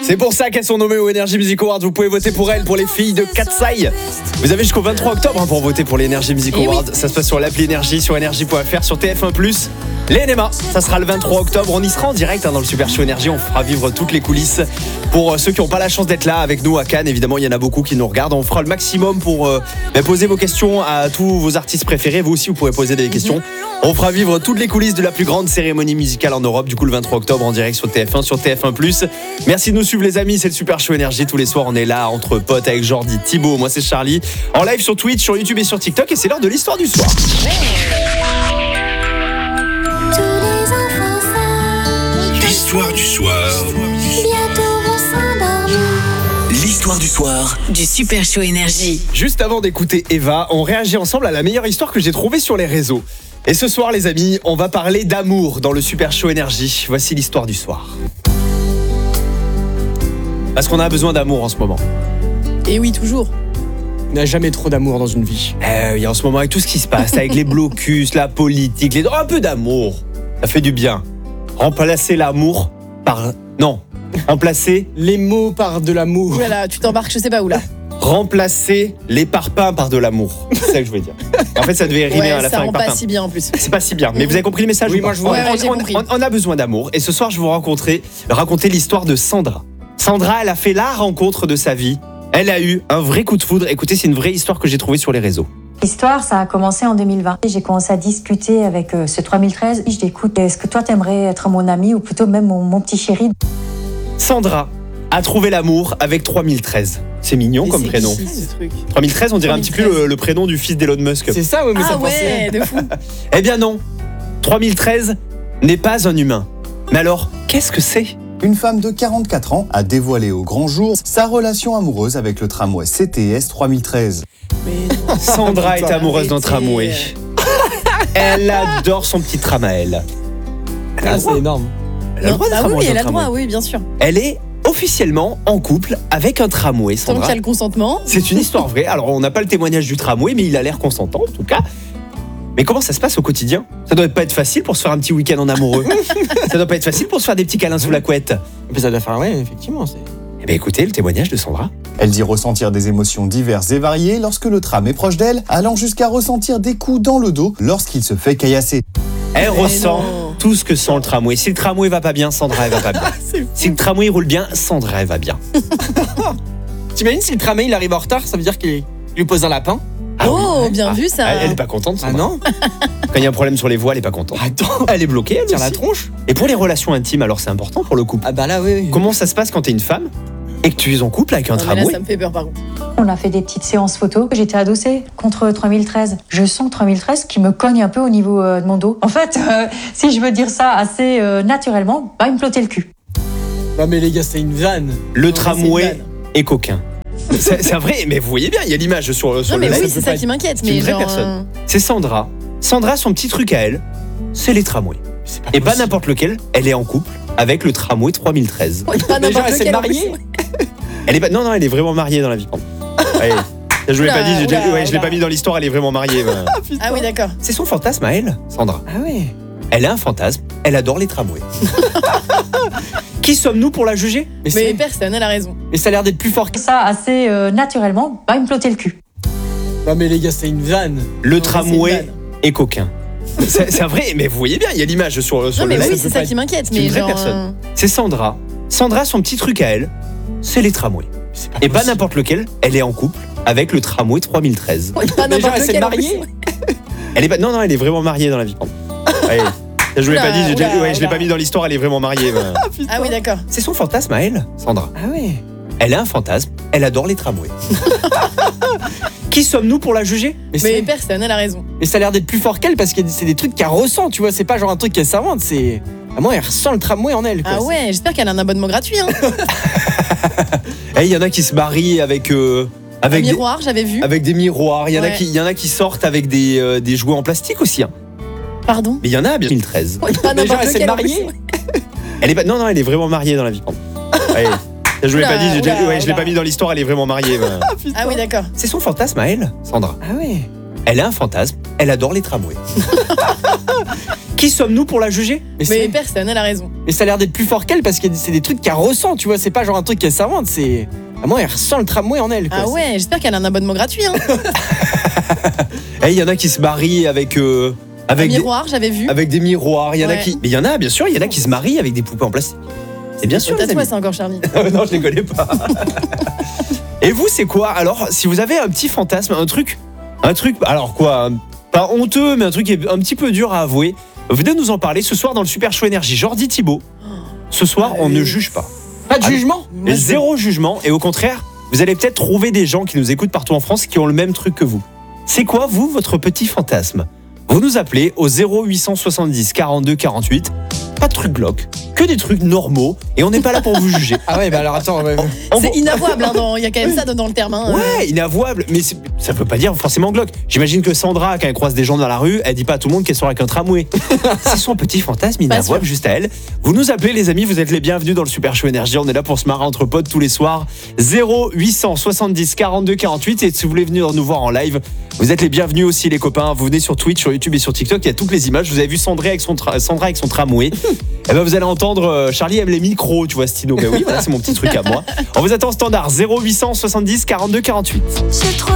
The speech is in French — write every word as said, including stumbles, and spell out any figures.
C'est pour ça qu'elles sont nommées aux Energy Music Awards. Vous pouvez voter pour elles, pour les filles de Katsai. Vous avez jusqu'au vingt-trois octobre hein, pour voter pour les Energy Music Awards. Oui. Ça se passe sur l'appli Énergie, sur énergie point f r, sur T F un plus. Les N M A, ça sera le vingt-trois octobre. On y sera en direct hein, dans le Super Show Énergie. On fera vivre toutes les coulisses. Pour ceux qui n'ont pas la chance d'être là avec nous à Cannes, évidemment, il y en a beaucoup qui nous regardent. On fera le maximum pour euh, poser vos questions à tous vos artistes préférés. Vous aussi, vous pourrez poser des questions. On fera vivre toutes les coulisses de la plus grande cérémonie musicale en Europe, du coup le vingt-trois octobre en direct sur T F un, sur T F un plus. Merci de nous suivre les amis, c'est le Super Show Énergie. Tous les soirs on est là entre potes avec Jordi, Thibaut, moi c'est Charlie. En live sur Twitch, sur YouTube et sur TikTok. Et c'est l'heure de l'histoire du soir. L'histoire du soir. L'histoire du soir du Super Show Énergie. Juste avant d'écouter Eva, on réagit ensemble à la meilleure histoire que j'ai trouvée sur les réseaux. Et ce soir les amis, on va parler d'amour dans le Super Show Énergie. Voici l'histoire du soir. Parce qu'on a besoin d'amour en ce moment. Et oui, toujours. On n'a jamais trop d'amour dans une vie. Eh oui, en ce moment avec tout ce qui se passe, avec les blocus, la politique, les... un peu d'amour, ça fait du bien. Remplacer l'amour par... Non, remplacer... Les mots par de l'amour. Voilà, tu t'embarques je sais pas où là. Remplacer les parpaings par de l'amour. C'est ça que je voulais dire. En fait, ça devait rimer ouais, à la fin avec parpaing. Ça rend pas parpaing. si bien en plus. C'est pas si bien, mais vous avez compris le message? Oui, ou pas? moi je vois. Ouais, ouais, on, j'ai on, compris. on, on a besoin d'amour. Et ce soir, je vais vous raconter, raconter l'histoire de Sandra. Sandra, elle a fait la rencontre de sa vie. Elle a eu un vrai coup de foudre. Écoutez, c'est une vraie histoire que j'ai trouvée sur les réseaux. L'histoire, ça a commencé en deux mille vingt. J'ai commencé à discuter avec euh, ce trois mille treize. Je dis, écoute, est-ce que toi, t'aimerais être mon ami ou plutôt même mon, mon petit chéri? Sandra a trouvé l'amour avec trois mille treize. C'est mignon Mais comme c'est prénom. qui, ce truc trois mille treize, on dirait un petit peu le, le prénom du fils d'Elon Musk. C'est ça, ouais, mais ah ça ouais, pensait. de fou. Eh bien non, trois mille treize n'est pas un humain. Mais alors, qu'est-ce que c'est? Une femme de quarante-quatre ans a dévoilé au grand jour sa relation amoureuse avec le tramway C T S trois mille treize. Mais non. Sandra est amoureuse d'un tramway. Elle adore son petit tram à elle. Elle a Ah, le droit. c'est énorme. Elle a le Non, droit d'être bah oui, amoureuse elle d'un a le droit, tramway. oui, bien sûr. Elle est officiellement en couple avec un tramway, Tant qu'il Sandra. y a le consentement. C'est une histoire vraie. Alors, on n'a pas le témoignage du tramway, mais il a l'air consentant, en tout cas. Mais comment ça se passe au quotidien? Ça doit pas être facile pour se faire un petit week-end en amoureux. Ça doit pas être facile pour se faire des petits câlins sous la couette. Mais ça doit faire, ouais, effectivement. C'est... Eh bien, écoutez le témoignage de Sandra. Elle dit ressentir des émotions diverses et variées lorsque le tram est proche d'elle, allant jusqu'à ressentir des coups dans le dos lorsqu'il se fait caillasser. Elle Mais ressent non. tout ce que sent le tramway. Si le tramway va pas bien, Sandra, elle va pas bien. Si le tramway roule bien, Sandra, elle va bien. T'imagines si le tramway il arrive en retard, ça veut dire qu'il lui pose un lapin? Ah Oh, oui. bien Ah, vu ça. Elle, elle est pas contente, Ah Sandra. non? Quand il y a un problème sur les voies, elle est pas contente. Attends, Elle est bloquée, elle tire la aussi. tronche? Et pour les relations intimes, alors c'est important pour le couple. Ah bah là, oui, oui. Comment ça se passe quand t'es une femme et que tu es en couple avec un Non, mais là, tramway? ça me fait peur par contre. On a fait des petites séances photos. J'étais adossée contre trois mille treize. Je sens trois mille treize qui me cogne un peu au niveau euh, de mon dos. En fait, euh, si je veux dire ça assez euh, naturellement, bah, il me flottait le cul. Non mais les gars, c'est une vanne. Le Non, mais c'est une tramway vanne. est coquin. C'est c'est un vrai, mais vous voyez bien, il y a l'image sur, sur Non, mais le oui, net. c'est ça qui m'inquiète. C'est une Mais vraie genre. personne. C'est Sandra. Sandra, son petit truc à elle, c'est les tramways. C'est pas Et pas possible. n'importe lequel, elle est en couple avec le tramway trois mille treize. euh, Pas Mais genre, n'importe elle s'est lequel, en mariée? plus. Elle est pas, non, non, elle est vraiment mariée dans la vie. Pardon. Ouais. Je vous l'ai Oula, pas dit, j'ai déjà- oula, ouais, je l'ai oula. pas mis dans l'histoire, elle est vraiment mariée. bah. Ah oui, d'accord. C'est son fantasme à elle, Sandra. Ah ouais. Elle a un fantasme, elle adore les tramways. Qui sommes-nous pour la juger? Mais, Mais c'est- personne, elle a raison. mais ça a l'air d'être plus fort que Ça assez euh, naturellement, bah, il me flottait le cul. Non mais les gars, c'est une vanne. Le Non, mais c'est tramway une vanne. est coquin. C'est c'est un vrai, mais vous voyez bien, il y a l'image sur, sur Non, mais le oui, net. c'est ça qui m'inquiète. C'est une Mais vraie genre. personne. euh, C'est Sandra. Sandra, son petit truc à elle, c'est les tramways. C'est pas Et pas possible. n'importe lequel, elle est en couple avec le tramway trois mille treize. Pas Mais genre, n'importe elle s'est lequel, en plus. mariée? Elle est pas, non, non, elle est vraiment mariée dans la vie. Pardon. Ouais. Je vous l'ai Oula, pas dit, j'ai déjà- oula, ouais, je l'ai oula. pas mis dans l'histoire, elle est vraiment mariée. bah. Ah oui, d'accord. C'est son fantasme à elle, Sandra. Ah ouais. Elle a un fantasme, elle adore les tramways. Qui sommes-nous pour la juger? Mais, Mais c'est- personne, elle a raison. mais ça a l'air d'être plus fort qu'elle parce que c'est des trucs qu'elle ressent, tu vois. C'est pas genre un truc qu'elle s'invente, c'est. À moi, elle ressent le tramway en elle. Quoi. Ah ouais, j'espère qu'elle a un abonnement gratuit. Hein. Eh, il y en a qui se marient avec euh, Un avec des, miroir, j'avais vu. avec des miroirs. Il y en a Ouais. qui, il y en a qui sortent avec des, euh, des jouets en plastique aussi. hein. Pardon. Mais il y en a à deux mille treize. Pas Mais genre, n'importe elle s'est lequel, en plus. mariée? Elle est pas, non, non, elle est vraiment mariée dans la vie. Pardon. Ouais. Je vous l'ai Oula, pas dit, j'ai déjà- oula, ouais, je l'ai oula. pas mis dans l'histoire, elle est vraiment mariée. bah. Ah oui, d'accord. C'est son fantasme à elle, Sandra. Ah ouais. Elle a un fantasme, elle adore les tramways. Qui sommes-nous pour la juger? Mais, Mais c'est- personne, elle a raison. mais ça a l'air d'être plus fort qu'elle parce que c'est des trucs qu'elle ressent, tu vois. C'est pas genre un truc qu'elle s'invente, c'est. À moi, elle ressent le tramway en elle. Quoi. Ah ouais, j'espère qu'elle a un abonnement gratuit. Hein. Eh, il y en a qui se marient avec. euh, Un avec, des, miroir, j'avais vu. avec des miroirs. Il y en a Ouais. qui. Mais il y en a, bien sûr, il y en a qui se marient avec des poupées en plastique. Et bien sûr, Peut-être les toi, amis. c'est encore Charlie. Non, je les connais pas. Et vous, c'est quoi? Alors, si vous avez un petit fantasme, un truc. Un truc. Alors quoi? un- Pas honteux, mais un truc qui est un petit peu dur à avouer. Venez nous en parler ce soir dans le Super Show Énergie. Jordi Thibault. Ce soir, on ne juge pas. Pas de Ah, jugement. Et zéro jugement. Et au contraire, vous allez peut-être trouver des gens qui nous écoutent partout en France qui ont le même truc que vous. C'est quoi, vous, votre petit fantasme? Vous nous appelez au zéro huit cent soixante-dix quarante-deux quarante-huit. Pas de trucs glauques, que des trucs normaux. Et on n'est pas là pour vous juger. Ah ouais, bah alors attends. ouais, ouais. On C'est vous- inavouable, hein, dans- il y a quand même ça dans, dans le terme. Hein. Ouais, inavouable, mais c'est- ça veut pas dire forcément glauque. J'imagine que Sandra, quand elle croise des gens dans la rue, elle dit pas à tout le monde qu'elle sort avec un tramway. C'est son petit fantasme inavouable juste à elle. Vous nous appelez les amis, vous êtes les bienvenus dans le Super Show Énergie. On est là pour se marrer entre potes tous les soirs. zéro huit cent soixante-dix quarante-deux quarante-huit. Et si vous voulez venir nous voir en live, vous êtes les bienvenus aussi les copains. Vous venez sur Twitch, sur YouTube et sur TikTok. Il y a toutes les images. Vous avez vu Sandra avec son, tra- Sandra avec son tramway. Et ben vous allez entendre euh, Charlie aime les micros, tu vois Stino. Ben oui, voilà, c'est mon petit truc à moi. On vous attend au standard zéro huit cent soixante-dix quarante-deux quarante-huit. J'ai trop